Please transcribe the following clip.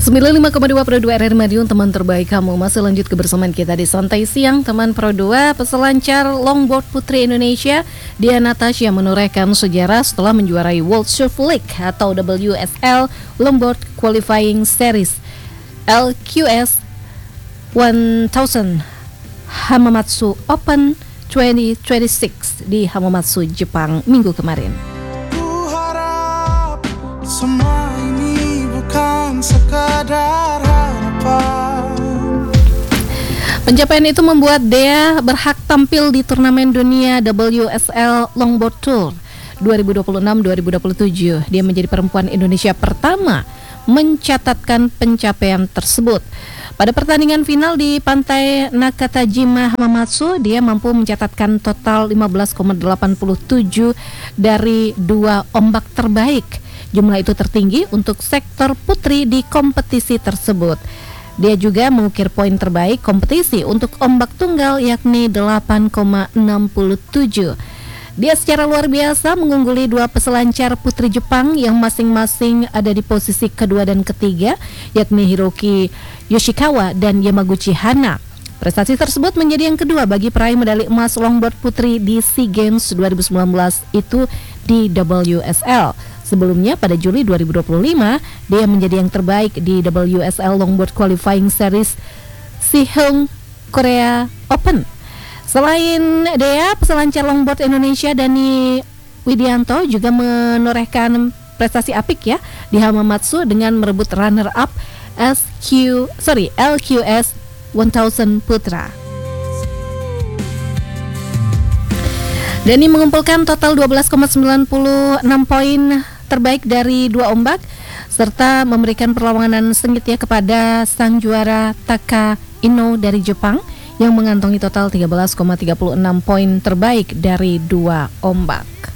95,2 Pro 2 RRI Madiun, teman terbaik kamu. Masih lanjut kebersamaan kita di Santai Siang, teman Pro 2. Peselancar longboard putri Indonesia Dian Natasha menorehkan sejarah setelah menjuarai World Surf League atau WSL Longboard Qualifying Series LQS 1000 Hamamatsu Open 2026 di Hamamatsu, Jepang minggu kemarin. Ku harap semua ini bukan sekadar harapan. Pencapaian itu membuat Dea berhak tampil di turnamen dunia WSL Longboard Tour 2026-2027. Dia menjadi perempuan Indonesia pertama mencatatkan pencapaian tersebut. Pada pertandingan final di pantai Nakatajima Hamamatsu, dia mampu mencatatkan total 15,87 dari 2 ombak terbaik. Jumlah itu tertinggi untuk sektor putri di kompetisi tersebut. Dia juga mengukir poin terbaik kompetisi untuk ombak tunggal yakni 8,67. Dia secara luar biasa mengungguli 2 peselancar putri Jepang yang masing-masing ada di posisi kedua dan ketiga, yakni Hiroki Yoshikawa dan Yamaguchi Hana. Prestasi tersebut menjadi yang kedua bagi peraih medali emas longboard putri di SEA Games 2019 itu di WSL. Sebelumnya pada Juli 2025, dia menjadi yang terbaik di WSL Longboard Qualifying Series Sihung Korea Open. Selain Dea, peselancar longboard Indonesia Dani Widianto juga menorehkan prestasi apik ya di Hamamatsu dengan merebut runner up LQS 1000 Putra. Dani mengumpulkan total 12,96 poin terbaik dari 2 ombak serta memberikan perlawanan sengit ya kepada sang juara Taka Ino dari Jepang yang mengantongi total 13,36 poin terbaik dari 2 ombak.